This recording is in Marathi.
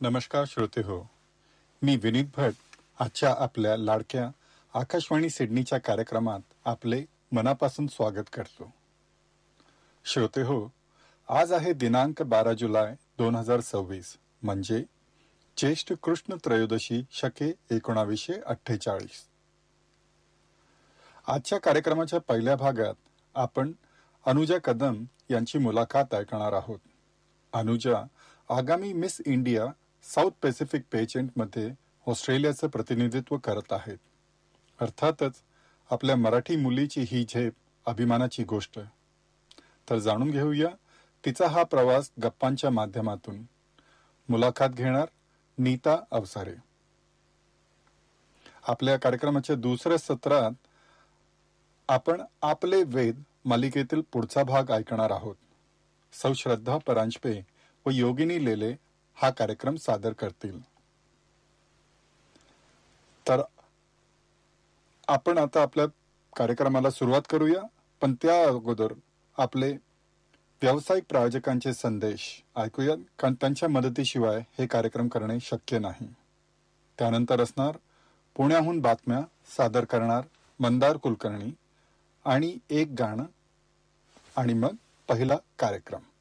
नमस्कार श्रोते हो, मी विनीत भट आजच्या आपल्या लाडक्या आकाशवाणी सिडनीच्या कार्यक्रमात आपले मनापासून स्वागत करतो. श्रोते हो, आज आहे दिनांक 12 जुलै 2026 म्हणजे ज्येष्ठ कृष्ण त्रयोदशी शके 1948. आजच्या कार्यक्रमाच्या पहिल्या भागात आपण अनुजा कदम यांची मुलाखत ऐकणार आहोत. अनुजा आगामी मिस इंडिया साऊथ पॅसिफिक पेजंटमध्ये ऑस्ट्रेलियाचं प्रतिनिधित्व करत आहेत. अर्थातच आपल्या मराठी मुलीची ही झेप अभिमानाची गोष्ट. तर जाणून घेऊया तिचा हा प्रवास गप्पांच्या माध्यमातून. मुलाखत घेणार नीता अवसारे. आपल्या कार्यक्रमाच्या दुसऱ्या सत्रात आपण आपले वेद मालिकेतील पुढचा भाग ऐकणार आहोत. सौ श्रद्धा परांजपे व योगिनी लेले हा कार्यक्रम सादर करतील. तर आपण आता आपल्या कार्यक्रमाला सुरुवात करूया, पण त्या अगोदर आपले व्यावसायिक प्रायोजकांचे संदेश ऐकूया, कारण त्यांच्या मदतीशिवाय हे कार्यक्रम करणे शक्य नाही. त्यानंतर असणार पुण्याहून बातम्या सादर करणार मंदार कुलकर्णी आणि एक गाणं आणि मग पहिला कार्यक्रम.